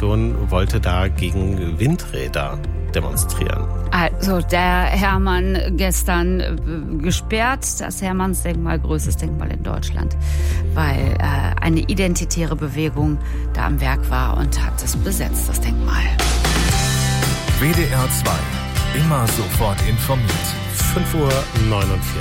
Organisation wollte da gegen Windräder demonstrieren. Also der Hermann gestern gesperrt, das Hermannsdenkmal, größtes Denkmal in Deutschland, weil eine identitäre Bewegung da am Werk war und hat es besetzt, das Denkmal. WDR 2, immer sofort informiert. 5:49 Uhr.